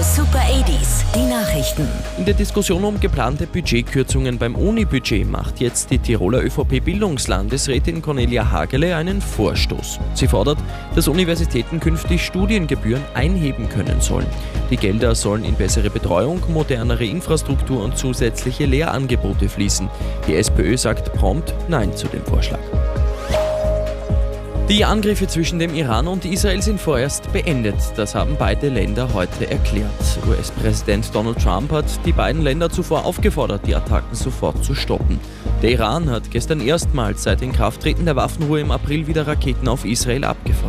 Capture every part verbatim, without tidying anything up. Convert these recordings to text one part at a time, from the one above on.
Super achtziger, die Nachrichten. In der Diskussion um geplante Budgetkürzungen beim Uni-Budget macht jetzt die Tiroler ÖVP-Bildungslandesrätin Cornelia Hagele einen Vorstoß. Sie fordert, dass Universitäten künftig Studiengebühren einheben können sollen. Die Gelder sollen in bessere Betreuung, modernere Infrastruktur und zusätzliche Lehrangebote fließen. Die SPÖ sagt prompt Nein zu dem Vorschlag. Die Angriffe zwischen dem Iran und Israel sind vorerst beendet. Das haben beide Länder heute erklärt. U S-Präsident Donald Trump hat die beiden Länder zuvor aufgefordert, die Attacken sofort zu stoppen. Der Iran hat gestern erstmals seit Inkrafttreten der Waffenruhe im April wieder Raketen auf Israel abgefeuert.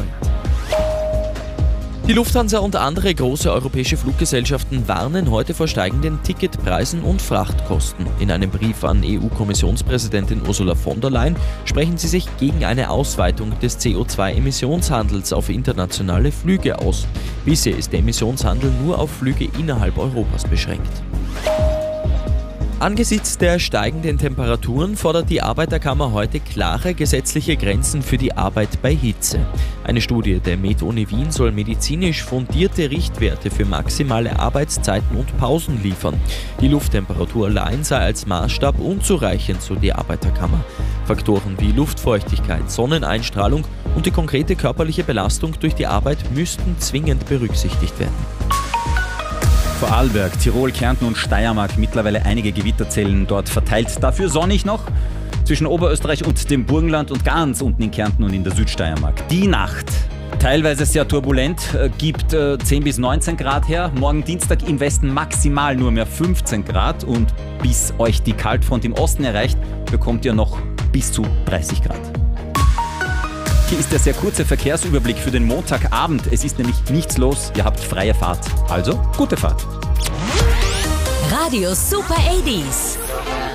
Die Lufthansa und andere große europäische Fluggesellschaften warnen heute vor steigenden Ticketpreisen und Frachtkosten. In einem Brief an E U-Kommissionspräsidentin Ursula von der Leyen sprechen sie sich gegen eine Ausweitung des C O zwei Emissionshandels auf internationale Flüge aus. Bisher ist der Emissionshandel nur auf Flüge innerhalb Europas beschränkt. Angesichts der steigenden Temperaturen fordert die Arbeiterkammer heute klare gesetzliche Grenzen für die Arbeit bei Hitze. Eine Studie der Med-Uni Wien soll medizinisch fundierte Richtwerte für maximale Arbeitszeiten und Pausen liefern. Die Lufttemperatur allein sei als Maßstab unzureichend, so die Arbeiterkammer. Faktoren wie Luftfeuchtigkeit, Sonneneinstrahlung und die konkrete körperliche Belastung durch die Arbeit müssten zwingend berücksichtigt werden. Vorarlberg, Tirol, Kärnten und Steiermark mittlerweile einige Gewitterzellen dort verteilt. Dafür sonnig noch zwischen Oberösterreich und dem Burgenland und ganz unten in Kärnten und in der Südsteiermark. Die Nacht teilweise sehr turbulent, gibt zehn bis neunzehn Grad her. Morgen Dienstag im Westen maximal nur mehr fünfzehn Grad und bis euch die Kaltfront im Osten erreicht, bekommt ihr noch bis zu dreißig Grad. Hier ist der sehr kurze Verkehrsüberblick für den Montagabend. Es ist nämlich nichts los, ihr habt freie Fahrt. Also, gute Fahrt. Radio Super achtziger.